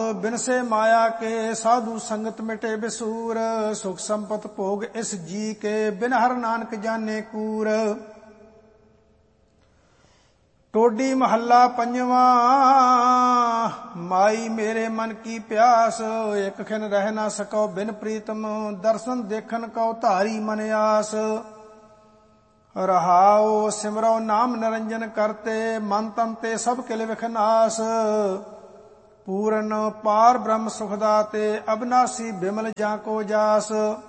बिनसे माया के साधु संगत मिटे बिसूर। सुख संपत भोग इस जी के बिन हर नानक जाने कूर। टोडी महला पंजवा। माई मेरे मन की प्यास, एक खिन रह ना सको बिन प्रीतम। दर्शन देखन को धारी मन आस। रहाओ सिमरो नाम निरंजन करते, मन तन ते सब किल विखनास। पूरन पार ब्रह्म सुखदाते, अविनाशी बिमल जाको जास।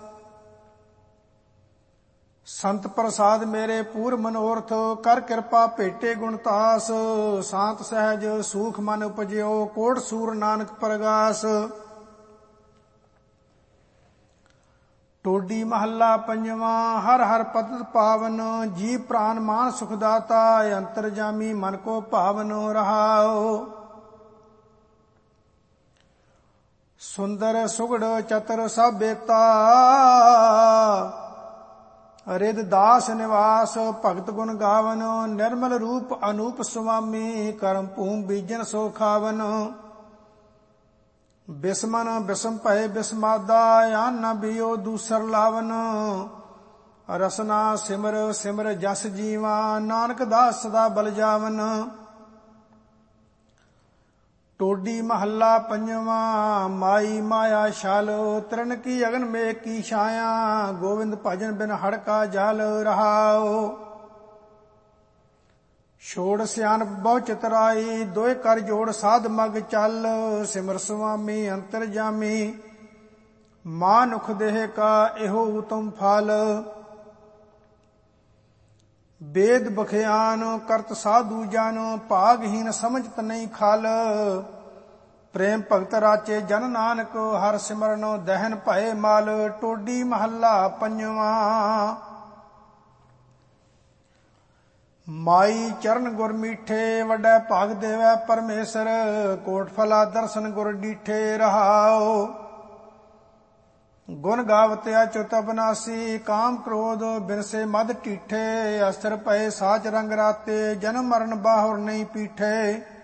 संत प्रसाद मेरे पूर मनोरथ, कर कृपा भेटे गुणतास। शांत सहज सूख मन उपजयो, कोट सूर नानक प्रगास। टोडी महला पंजवा। हर हर पतित पावन, जी प्राण मान सुखदाता। अंतरजामी मन को पावन रहाओ। सुंदर सुगड़ चतर सब बेता, रिद दास निवास। भगत गुण गावन, निर्मल रूप अनूप स्वामी। करम भूम बीजन सो खावन। बिस्मन बिस्म भय बिस्मादा, आन न बियो दूसर लावन। रसना सिमर सिमर जस जीवा, नानक दास सदा बल जावन। टोडी महला पंजवा। माई माया छल, तृण की अगन में की छाया। गोविंद भजन बिन हड़का जल रहाओ। छोड़ सियान बहु चितराई, दोए कर जोड़ साध मग चल। सिमर स्वामी अंतरजामी, मानुख देह का एहो उत्तम फल। वेद बखियान करत साधु जन, भागहीन समझत नहीं खल। प्रेम भगत राचे जन नानक, हर सिमरन दहन भय मल। टोडी महला पंजवा। माई चरण गुर मीठे, वड्डे भाग देवै परमेसर। कोट फला दर्शन गुर डीठे रहाओ। गुण गावत अच्युत अविनाशी, काम क्रोध बिनसे मद टीठे। अस्त्र पए साच रंग राते, जन्म मरण बाहुर नहीं पीठे।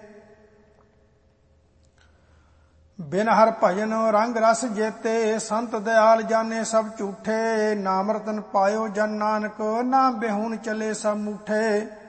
बिन हर भजन रंग रस जेते, संत दयाल जाने सब झूठे। नाम रतन पायो जन नानक, ना बेहून चले सब मूठे।